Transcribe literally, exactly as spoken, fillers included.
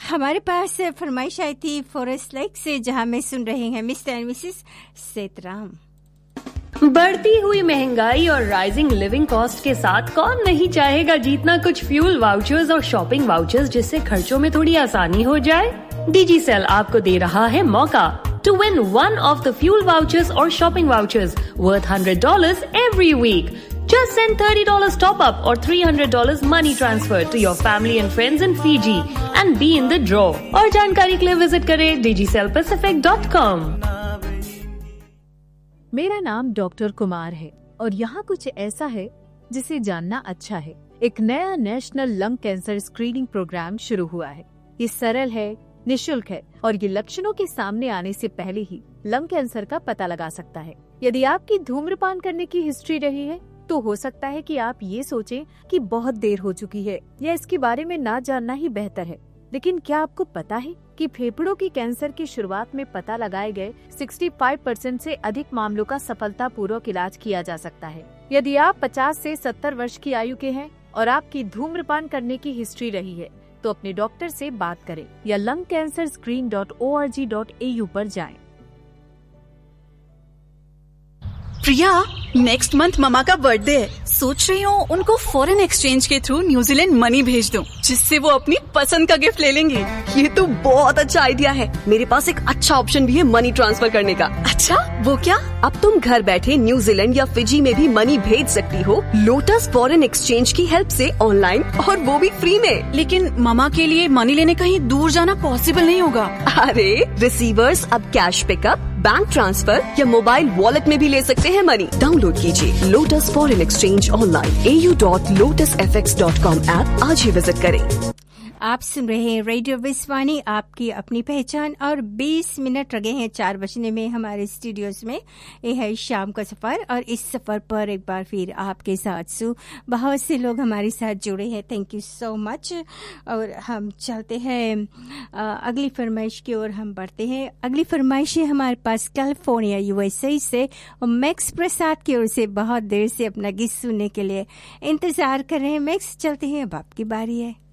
हमारे पास फरमाइश आई थी फॉरेस्ट लेक से, जहां में सुन रहे हैं मिस्टर एंड मिसेस सेतराम। बढ़ती हुई महंगाई और राइजिंग लिविंग कॉस्ट के साथ कौन नहीं चाहेगा जीतना कुछ फ्यूल वाउचर्स और शॉपिंग वाउचर्स, जिससे खर्चों में थोड़ी आसानी हो जाए। डिजीसेल आपको दे रहा है मौका to win one of the fuel vouchers or shopping vouchers worth one hundred dollars every week. Just send thirty dollars top up or three hundred dollars money transfer to your family and friends in Fiji and be in the draw. और जानकारी के लिए visit करें digicel pacific dot com. मेरा नाम doctor Kumar है और यहाँ कुछ ऐसा है जिसे जानना अच्छा है। एक नया national lung cancer screening programme शुरू हुआ है। ये सरल है, निशुल्क है और ये लक्षणों के सामने आने से पहले ही लंग कैंसर का पता लगा सकता है। यदि आपकी धूम्रपान करने की हिस्ट्री रही है तो हो सकता है कि आप ये सोचें कि बहुत देर हो चुकी है या इसके बारे में ना जानना ही बेहतर है। लेकिन क्या आपको पता है कि फेफड़ों की कैंसर की शुरुआत में पता लगाए गए पैंसठ परसेंट से अधिक मामलों का सफलतापूर्वक इलाज किया जा सकता है। यदि आप पचास से सत्तर वर्ष की आयु के हैं और आपकी धूम्रपान करने की हिस्ट्री रही है तो अपने डॉक्टर से बात करें या lung cancer screen dot O R G dot A you पर जाएं। प्रिया, नेक्स्ट मंथ ममा का बर्थडे है। सोच रही हूँ उनको फॉरेन एक्सचेंज के थ्रू न्यूजीलैंड मनी भेज दूँ, जिससे वो अपनी पसंद का गिफ्ट ले लेंगे। ये तो बहुत अच्छा आइडिया है। मेरे पास एक अच्छा ऑप्शन भी है मनी ट्रांसफर करने का। अच्छा, वो क्या? अब तुम घर बैठे न्यूजीलैंड या फिजी में भी मनी भेज सकती हो लोटस फॉरेन एक्सचेंज की हेल्प से ऑनलाइन, और वो भी फ्री में। लेकिन ममा के लिए मनी लेने कहीं दूर जाना पॉसिबल नहीं होगा। अरे रिसीवर्स अब कैश पिकअप, बैंक ट्रांसफर या मोबाइल वॉलेट में भी ले सकते हैं मनी। डाउनलोड कीजिए लोटस फॉरेन एक्सचेंज ऑनलाइन ए U dot lotus F x dot com app आज ही विजिट करें। आप सुन रहे हैं रेडियो विस्वानी, आपकी अपनी पहचान, और बीस मिनट लगे हैं चार बजने में हमारे स्टूडियोज में। ये है शाम का सफर, और इस सफर पर एक बार फिर आपके साथ सु बहुत से लोग हमारे साथ जुड़े हैं। Thank you so much. और हम चलते हैं अगली फरमाइश की ओर, हम बढ़ते हैं। अगली फरमाइश है हमारे पास कैलिफोर्निया यूएसए से, और मैक्स प्रसाद की ओर से। बहुत देर से अपना गीत सुनने के लिए इंतजार कर रहे हैं मैक्स। चलते हैं, अब आपकी बारी है।